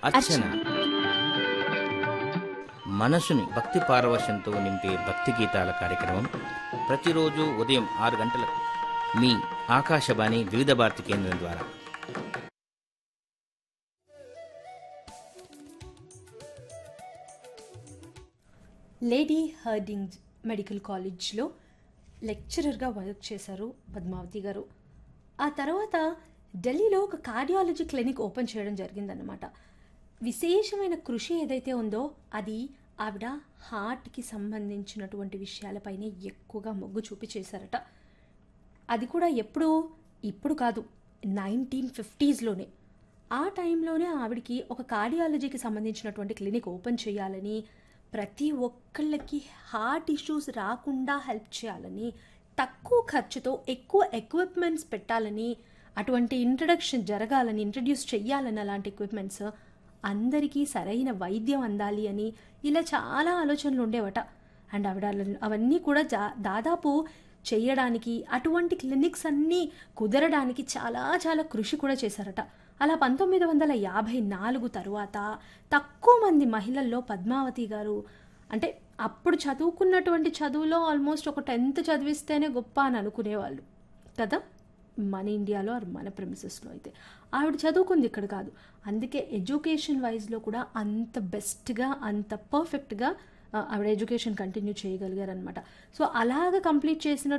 అర్చన మనసుని భక్తి పారవశ్యంతో నింపే భక్తి గీతాల కార్యక్రమం ప్రతిరోజు ఉదయం 6 గంటలకు మీ ఆకాశవాణి వివిధ భారతి కేంద్రం ద్వారా. లేడీ హర్డింగ్ మెడికల్ కాలేజ్లో లెక్చరర్గా వర్క్ చేశారు పద్మావతి గారు. ఆ తర్వాత ఢిల్లీలో ఒక కార్డియాలజీ క్లినిక్ ఓపెన్ చేయడం జరిగిందన్నమాట. విశేషమైన కృషి ఏదైతే ఉందో అది ఆవిడ హార్ట్కి సంబంధించినటువంటి విషయాలపైనే ఎక్కువగా మొగ్గు చూపి చేశారట. అది కూడా ఇప్పుడు కాదు, 1950స్లోనే. ఆ టైంలోనే ఆవిడకి ఒక కార్డియాలజీకి సంబంధించినటువంటి క్లినిక్ ఓపెన్ చేయాలని, ప్రతి ఒక్కళ్ళకి హార్ట్ ఇష్యూస్ రాకుండా హెల్ప్ చేయాలని, తక్కువ ఖర్చుతో ఎక్కువ ఎక్విప్మెంట్స్ పెట్టాలని, అటువంటి ఇంట్రడ్యూస్ చెయ్యాలని అలాంటి ఎక్విప్మెంట్స్, అందరికీ సరైన వైద్యం అందాలి అని ఇలా చాలా ఆలోచనలు ఉండేవట. అండ్ ఆవిడ అవన్నీ కూడా దాదాపు చేయడానికి, అటువంటి క్లినిక్స్ అన్నీ కుదరడానికి చాలా చాలా కృషి కూడా చేశారట. అలా 1954 తరువాత తక్కువ మంది మహిళల్లో పద్మావతి గారు, అంటే అప్పుడు చదువుకున్నటువంటి చదువులో ఆల్మోస్ట్ ఒక 10th చదివిస్తేనే గొప్ప అని అనుకునేవాళ్ళు కదా, మన ఇండియాలో మన ప్రెమిసెస్లో. అయితే ఆవిడ చదువుకుంది ఇక్కడ కాదు, అందుకే ఎడ్యుకేషన్ వైజ్లో కూడా అంత బెస్ట్గా, అంత పర్ఫెక్ట్గా ఆవిడ ఎడ్యుకేషన్ కంటిన్యూ చేయగలిగారనమాట. సో అలాగ కంప్లీట్ చేసిన